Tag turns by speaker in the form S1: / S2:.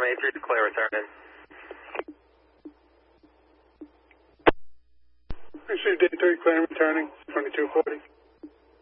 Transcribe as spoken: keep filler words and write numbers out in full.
S1: eighty-three to clear, return in.
S2: Received eighty-three, clear, returning, twenty-two forty.